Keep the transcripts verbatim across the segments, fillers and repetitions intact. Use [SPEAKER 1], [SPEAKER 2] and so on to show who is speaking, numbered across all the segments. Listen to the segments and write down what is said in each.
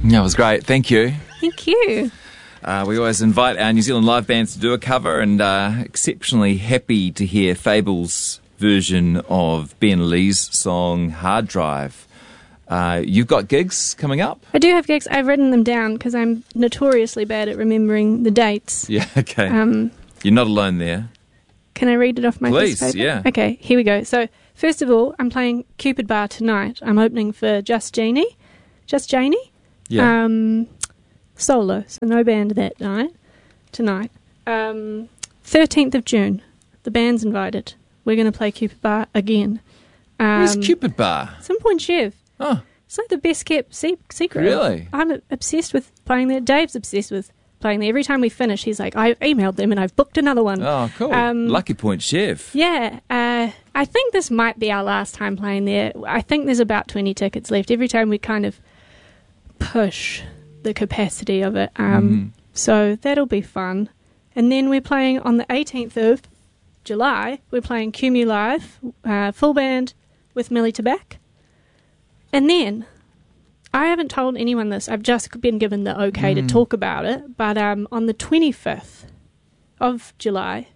[SPEAKER 1] That was great. Thank you.
[SPEAKER 2] Thank you.
[SPEAKER 1] Uh, we always invite our New Zealand live bands to do a cover, and uh, exceptionally happy to hear Fable's version of Ben Lee's song Hard Drive. Uh, you've got gigs coming up?
[SPEAKER 2] I do have gigs. I've written them down because I'm notoriously bad at remembering the dates.
[SPEAKER 1] Yeah, okay.
[SPEAKER 2] Um,
[SPEAKER 1] You're not alone there.
[SPEAKER 2] Can I read it off my
[SPEAKER 1] Please,
[SPEAKER 2] piece of paper?
[SPEAKER 1] yeah.
[SPEAKER 2] Okay, here we go. So, first of all, I'm playing Cupid Bar tonight. I'm opening for Just Janie. Just Janie?
[SPEAKER 1] Yeah.
[SPEAKER 2] Um, solo, so no band that night. Tonight. Um, thirteenth of June. The band's invited. We're going to play Cupid Bar again. Um,
[SPEAKER 1] Where's Cupid Bar?
[SPEAKER 2] Some Point Chev.
[SPEAKER 1] Oh.
[SPEAKER 2] It's like the best kept se- secret.
[SPEAKER 1] Really?
[SPEAKER 2] I'm obsessed with playing there. Dave's obsessed with playing there. Every time we finish, he's like, I emailed them and I've booked another one.
[SPEAKER 1] Oh, cool.
[SPEAKER 2] Um,
[SPEAKER 1] Lucky Point Chef.
[SPEAKER 2] Yeah. Uh, I think this might be our last time playing there. I think there's about twenty tickets left. Every time we kind of push the capacity of it. Um,
[SPEAKER 1] Mm.
[SPEAKER 2] So that'll be fun. And then we're playing on the eighteenth of July. We're playing Cumu Live, uh, full band with Millie Tabac. And then, I haven't told anyone this. I've just been given the okay
[SPEAKER 1] Mm.
[SPEAKER 2] to talk about it. But um, on the twenty-fifth of July,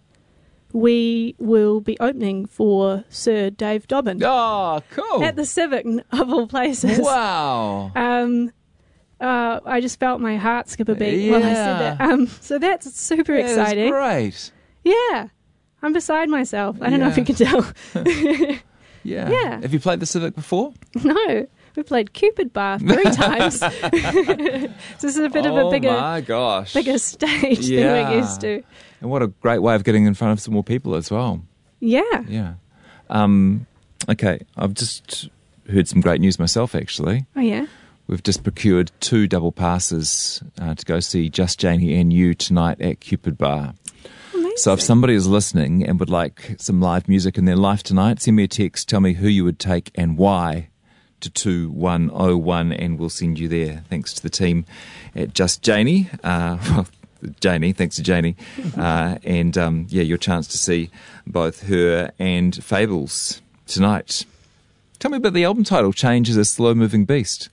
[SPEAKER 2] we will be opening for Sir Dave Dobbin
[SPEAKER 1] Oh, cool.
[SPEAKER 2] at the Civic, of all places.
[SPEAKER 1] Wow.
[SPEAKER 2] Um, uh, I just felt my heart skip a beat when I said that. Um, so that's super
[SPEAKER 1] That is
[SPEAKER 2] exciting.
[SPEAKER 1] great.
[SPEAKER 2] Yeah. I'm beside myself. I don't know if
[SPEAKER 1] Yeah.
[SPEAKER 2] you can tell.
[SPEAKER 1] Yeah.
[SPEAKER 2] Yeah.
[SPEAKER 1] Have you played the Civic before?
[SPEAKER 2] No. We played Cupid Bar three times. So this is a bit
[SPEAKER 1] oh
[SPEAKER 2] of a bigger
[SPEAKER 1] my gosh.
[SPEAKER 2] bigger stage
[SPEAKER 1] Yeah.
[SPEAKER 2] than we're used to.
[SPEAKER 1] And what a great way of getting in front of some more people as well.
[SPEAKER 2] Yeah.
[SPEAKER 1] Yeah. Um, okay, I've just heard some great news myself, actually.
[SPEAKER 2] Oh, yeah?
[SPEAKER 1] We've just procured two double passes uh, to go see Just Janie and You tonight at Cupid Bar.
[SPEAKER 2] Amazing.
[SPEAKER 1] So if somebody is listening and would like some live music in their life tonight, send me a text, tell me who you would take and why to two one oh one, and we'll send you there. Thanks to the team at Just Janie. Uh, well, Janie, thanks to Janie. Uh, and, um, yeah, your chance to see both her and Fables tonight. Tell me about the album title, Change is a Slow Moving Beast.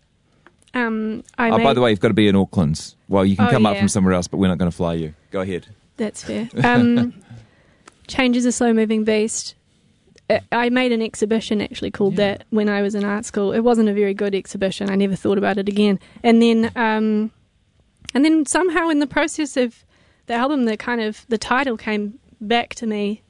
[SPEAKER 2] Um, I
[SPEAKER 1] Oh,
[SPEAKER 2] made,
[SPEAKER 1] by the way, you've got to be in Auckland. Well, you can
[SPEAKER 2] Oh,
[SPEAKER 1] come up
[SPEAKER 2] yeah.
[SPEAKER 1] from somewhere else, but we're not going to fly you. Go ahead.
[SPEAKER 2] That's fair. Um, Change is a slow moving beast. I- I made an exhibition actually called
[SPEAKER 1] Yeah.
[SPEAKER 2] that when I was in art school. It wasn't a very good exhibition. I never thought about it again. And then, um, and then somehow in the process of the album, the kind of the title came back to me,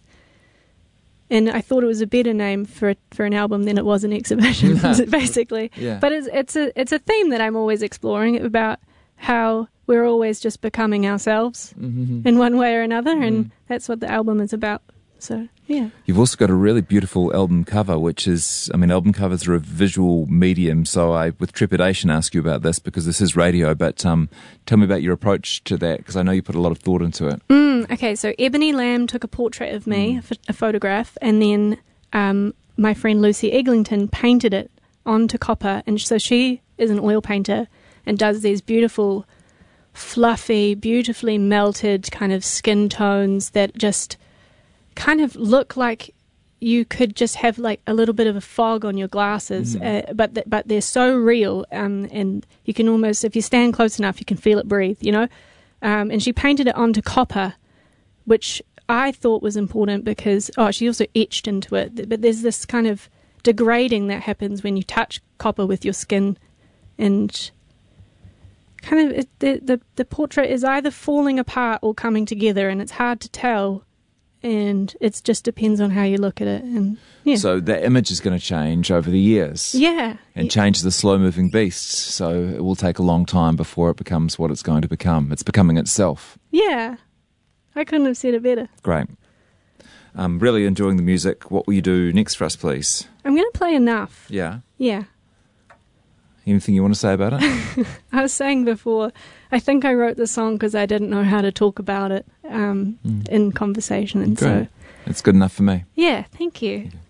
[SPEAKER 2] and I thought it was a better name for a, for an album than it was an exhibition, basically.
[SPEAKER 1] Yeah.
[SPEAKER 2] But it's it's a it's a theme that I'm always exploring about how we're always just becoming ourselves
[SPEAKER 1] Mm-hmm.
[SPEAKER 2] in one way or another, and
[SPEAKER 1] Mm.
[SPEAKER 2] that's what the album is about. So, yeah.
[SPEAKER 1] You've also got a really beautiful album cover, which is, I mean, album covers are a visual medium, so I, with trepidation, ask you about this because this is radio, but um, tell me about your approach to that, because I know you put a lot of thought into it.
[SPEAKER 2] Mm, okay, so Ebony Lamb took a portrait of me, a, ph- a photograph, and then um, my friend Lucy Eglinton painted it onto copper, and so she is an oil painter and does these beautiful, fluffy, beautifully melted kind of skin tones that just kind of look like you could just have like a little bit of a fog on your glasses,
[SPEAKER 1] Mm.
[SPEAKER 2] uh, but th- but they're so real, um, and you can almost, if you stand close enough, you can feel it breathe, you know. Um, and she painted it onto copper, which I thought was important because, oh, she also etched into it. But there's this kind of degrading that happens when you touch copper with your skin, and kind of it, the, the the portrait is either falling apart or coming together, and it's hard to tell. And it just depends on how you look at it. And yeah,
[SPEAKER 1] So the image is going to change over the years.
[SPEAKER 2] yeah,
[SPEAKER 1] And change is a slow-moving beast, so it will take a long time before it becomes what it's going to become. It's becoming itself.
[SPEAKER 2] yeah. I couldn't have said it better.
[SPEAKER 1] Great. I'm really enjoying the music. What will you do next for us, please?
[SPEAKER 2] I'm going to play Enough.
[SPEAKER 1] Yeah.
[SPEAKER 2] Yeah.
[SPEAKER 1] Anything you want to say about it?
[SPEAKER 2] I was saying before, I think I wrote the song because I didn't know how to talk about it um,
[SPEAKER 1] Mm.
[SPEAKER 2] in conversation. And
[SPEAKER 1] Great.
[SPEAKER 2] so,
[SPEAKER 1] It's good enough for me.
[SPEAKER 2] yeah, thank you.